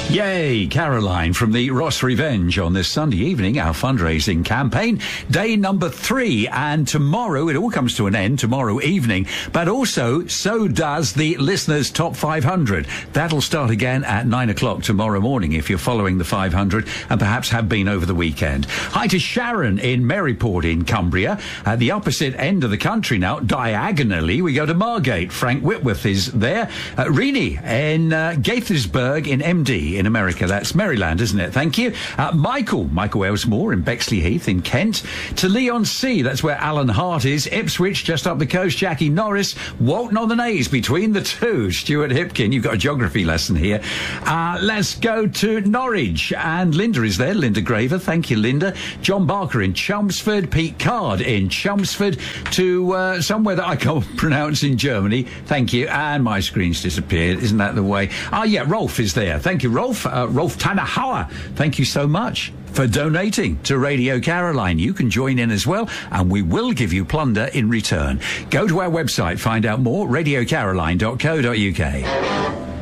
Yay, Caroline from the Ross Revenge on this Sunday evening, our fundraising campaign, day number 3. And tomorrow, it all comes to an end tomorrow evening, but also so does the Listeners Top 500. That'll start again at 9 o'clock tomorrow morning if you're following the 500 and perhaps have been over the weekend. Hi to Sharon in Maryport in Cumbria. At the opposite end of the country now, diagonally, we go to Margate. Frank Whitworth is there. Rini in Gaithersburg in MD in America. That's Maryland, isn't it? Thank you. Michael Elsmore in Bexley Heath in Kent. To Leon C, that's where Alan Hart is. Ipswich, just up the coast. Jackie Norris. Walton on the Naze, between the two. Stuart Hipkin, you've got a geography lesson here. Let's go to Norwich. And Linda is there. Linda Graver. Thank you, Linda. John Barker in Chelmsford. Pete Card in Chelmsford. To somewhere that I can't pronounce in Germany. Thank you. And my screen's disappeared. Isn't that the way? Yeah, Rolf is there. Thank you, Rolf. Rolf Tanahauer, thank you so much for donating to Radio Caroline. You can join in as well, and we will give you plunder in return. Go to our website, find out more, radiocaroline.co.uk.